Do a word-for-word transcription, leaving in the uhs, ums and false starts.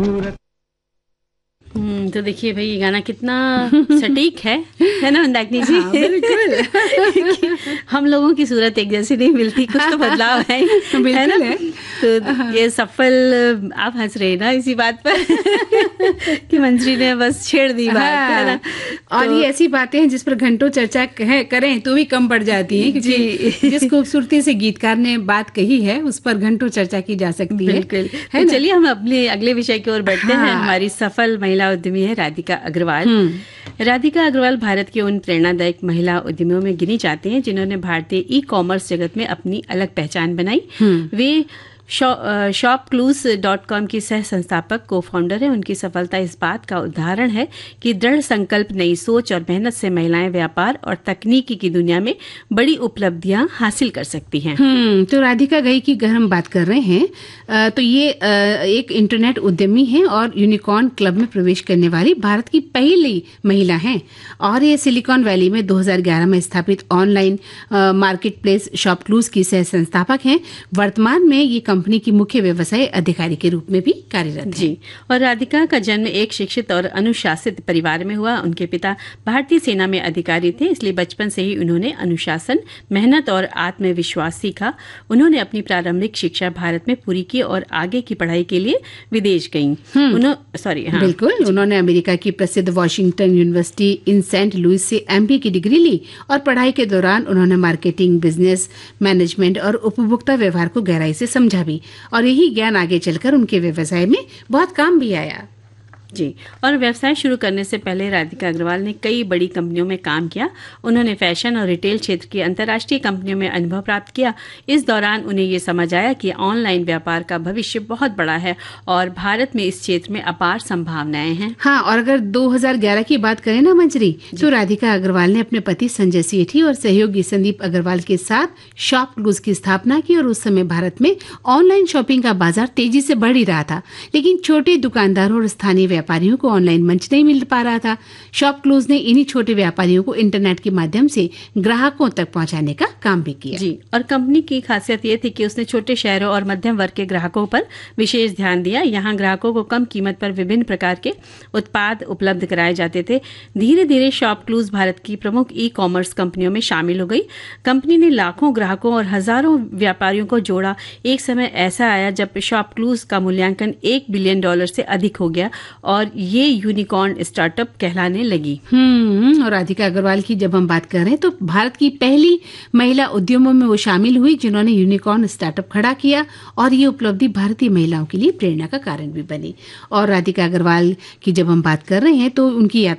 हम्म, तो देखिए भाई ये गाना कितना सटीक है है ना मंदाकिनी जी? हाँ, बिल्कुल। हम लोगों की सूरत एक जैसी नहीं मिलती, कुछ तो बदलाव है, है ना? है। तो ये सफल, आप हंस रहे हैं ना इसी बात पर कि मंत्री ने बस छेड़ दी बात, हाँ, है ना? और तो, ये ऐसी बातें हैं जिस पर घंटों चर्चा कहें करें तो भी कम पड़ जाती हैं, क्योंकि जिस खूबसूरती से गीतकार ने बात कही है उस पर घंटों चर्चा की जा सकती है। बिल्कुल। है तो ना? चलिए हम अपने अगले विषय की ओर बढ़ते हाँ। हैं। हमारी सफल महिला उद्यमी है राधिका अग्रवाल। राधिका अग्रवाल भारत की उन प्रेरणादायक महिला उद्यमियों में गिनी जाती हैं जिन्होंने भारतीय ई कॉमर्स जगत में अपनी अलग पहचान बनाई। वे शॉप क्लूज डॉट कॉम की सह संस्थापक को फाउंडर है। उनकी सफलता इस बात का उदाहरण है कि दृढ़ संकल्प, नई सोच और मेहनत से महिलाएं व्यापार और तकनीकी की दुनिया में बड़ी उपलब्धियां हासिल कर सकती हैं। हम्म तो राधिका गई की अगर हम बात कर रहे हैं तो ये एक इंटरनेट उद्यमी है और यूनिकॉर्न क्लब में प्रवेश करने वाली भारत की पहली महिला हैं। और ये सिलिकॉन वैली में दो हज़ार ग्यारह में स्थापित online market place shop clues की सह संस्थापक हैं। वर्तमान में ये कंपनी की मुख्य व्यवसाय अधिकारी के रूप में भी कार्यरत है। जी, और राधिका का जन्म एक शिक्षित और अनुशासित परिवार में हुआ। उनके पिता भारतीय सेना में अधिकारी थे, इसलिए बचपन से ही उन्होंने अनुशासन, मेहनत और आत्मविश्वास सीखा। उन्होंने अपनी प्रारंभिक शिक्षा भारत में पूरी की और आगे की पढ़ाई के लिए विदेश गईं। उन्होंने सॉरी हाँ बिल्कुल उन्होंने अमेरिका की प्रसिद्ध वॉशिंगटन यूनिवर्सिटी इन सेंट लुइस से एमबीए की डिग्री ली और पढ़ाई के दौरान उन्होंने मार्केटिंग, बिजनेस मैनेजमेंट और उपभोक्ता व्यवहार को गहराई से समझा भी, और यही ज्ञान आगे चलकर उनके व्यवसाय में बहुत काम भी आया। जी, और व्यवसाय शुरू करने से पहले राधिका अग्रवाल ने कई बड़ी कंपनियों में काम किया। उन्होंने फैशन और रिटेल क्षेत्र की अंतर्राष्ट्रीय कंपनियों में अनुभव प्राप्त किया। इस दौरान उन्हें ये समझ आया कि ऑनलाइन व्यापार का भविष्य बहुत बड़ा है और भारत में इस क्षेत्र में अपार संभावनाएं हैं। हाँ, और अगर दो हज़ार ग्यारह की बात करें ना मंजरी, तो राधिका अग्रवाल ने अपने पति संजय सेठी और सहयोगी संदीप अग्रवाल के साथ शॉप क्लूज की स्थापना की। और उस समय भारत में ऑनलाइन शॉपिंग का बाजार तेजी से बढ़ ही रहा था, लेकिन छोटे दुकानदारों और स्थानीय व्यापारियों को ऑनलाइन मंच नहीं मिल पा रहा था। शॉप क्लूज ने इन्हीं छोटे व्यापारियों को इंटरनेट के माध्यम से ग्राहकों तक पहुंचाने का काम भी किया। जी, और कंपनी की खासियत ये थी कि उसने छोटे शहरों और मध्यम वर्ग के ग्राहकों पर विशेष ध्यान दिया। यहाँ ग्राहकों को कम कीमत पर विभिन्न प्रकार के उत्पाद उपलब्ध कराए जाते थे। धीरे धीरे शॉप क्लूज भारत की प्रमुख ई कॉमर्स कंपनियों में शामिल हो गई। कंपनी ने लाखों ग्राहकों और हजारों व्यापारियों को जोड़ा। एक समय ऐसा आया जब शॉप क्लूज का मूल्यांकन एक बिलियन डॉलर से अधिक हो गया और ये यूनिकॉर्न स्टार्टअप कहलाने लगी। हम्म और राधिका अग्रवाल की जब हम बात कर रहे हैं तो भारत की पहली महिला उद्यमों में वो शामिल हुई जिन्होंने यूनिकॉर्न स्टार्टअप खड़ा किया, और ये उपलब्धि भारतीय महिलाओं के लिए प्रेरणा का कारण भी बनी। और राधिका अग्रवाल की जब हम बात कर रहे हैं तो उनकी